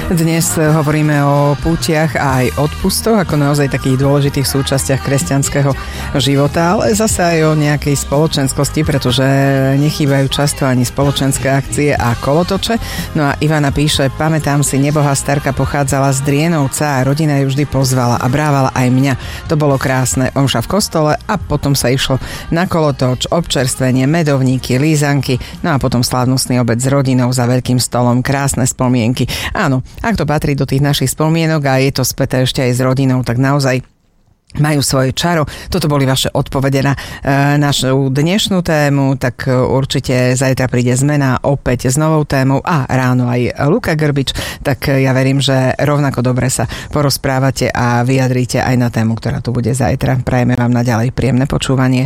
Dnes hovoríme o pútiach a aj odpustoch ako naozaj takých dôležitých súčastiach kresťanského života, ale zase aj o nejakej spoločenskosti, pretože nechýbajú často ani spoločenské akcie a kolotoče. No a Ivana píše: pamätám si, nebohá starka pochádzala z Drienovca a rodina ju vždy pozvala a brávala aj mňa. To bolo krásne, omša v kostole a potom sa išlo na kolotoč, občerstvenie, medovníky, lízanky, no a potom slávnostný obed s rodinou za veľkým stolom, krásne spomienky. Áno, ak to patrí do tých našich spomienok a je to späté ešte aj s rodinou, tak naozaj majú svoje čaro. Toto boli vaše odpovede na našu dnešnú tému, tak určite zajtra príde zmena opäť s novou témou a ráno aj Luka Grbič, tak ja verím, že rovnako dobre sa porozprávate a vyjadríte aj na tému, ktorá tu bude zajtra. Prajeme vám naďalej príjemné počúvanie.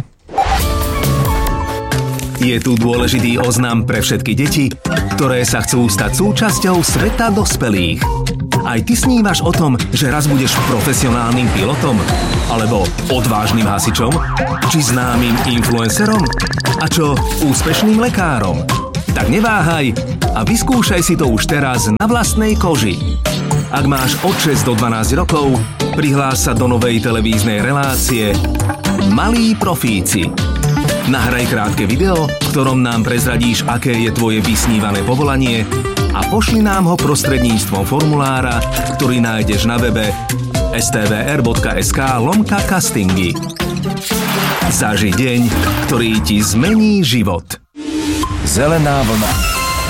Je tu dôležitý oznam pre všetky deti, ktoré sa chcú stať súčasťou sveta dospelých. Aj ty snívaš o tom, že raz budeš profesionálnym pilotom? Alebo odvážnym hasičom? Či známym influencerom? A čo úspešným lekárom? Tak neváhaj a vyskúšaj si to už teraz na vlastnej koži. Ak máš od 6 do 12 rokov, prihlás sa do novej televíznej relácie Malí profíci. Nahraj krátke video, v ktorom nám prezradíš, aké je tvoje vysnívané povolanie a pošli nám ho prostredníctvom formulára, ktorý nájdeš na webe stvr.sk/castingy. Zaži deň, ktorý ti zmení život. Zelená vlna.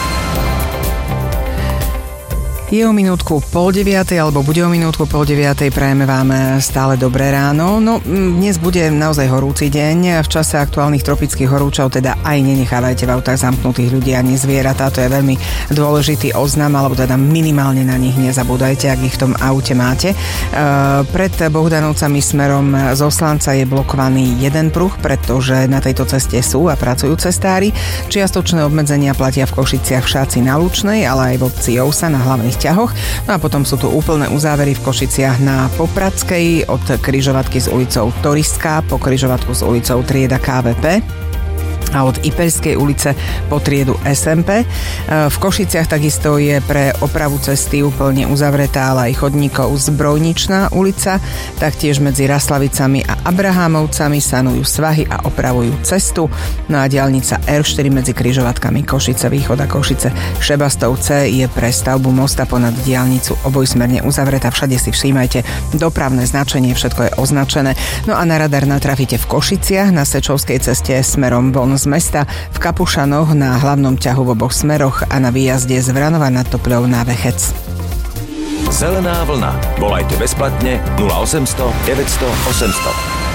Je o minútku 8:30, alebo bude o minútku 8:30, prajeme vám stále dobré ráno. No, dnes bude naozaj horúci deň. V čase aktuálnych tropických horúčov teda aj nenechávajte v autách zamknutých ľudí ani zvieratá. To je veľmi dôležitý oznam, alebo teda minimálne na nich nezabúdajte, ak ich v tom aute máte. Pred Bohdanovcami smerom z Oslanca je blokovaný jeden pruh, pretože na tejto ceste sú a pracujú cestári. Čiastočné obmedzenia platia v Košiciach, v Šáci na Lučnej, ale aj v obci Jousa na hlavných ťahoch. No a potom sú tu úplné uzávery v Košiciach na Popradskej od križovatky s ulicou Toriská po križovatku s ulicou Trieda KVP a od Ipeľskej ulice po triedu SMP. V Košiciach takisto je pre opravu cesty úplne uzavretá, ale aj chodníkov Zbrojničná ulica. Taktiež medzi Raslavicami a Abrahámovcami sanujú svahy a opravujú cestu. No a diaľnica R4 medzi križovatkami Košice Východ a Košice Šebastovce je pre stavbu mosta ponad diaľnicu obojsmerne uzavretá. Všade si všímajte dopravné značenie, všetko je označené. No a na radar natrafíte v Košiciach na Sečovskej ceste smerom von z mesta, v Kapušanoch na hlavnom ťahu v oboch smeroch a na výjazde z Vranova nad Topľou na Vechec. Zelená vlna. Volajte bezplatne 0800 900 800.